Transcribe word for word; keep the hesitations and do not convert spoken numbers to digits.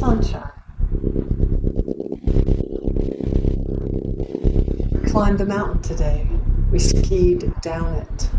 sunshine. We climbed the mountain today. We skied down it.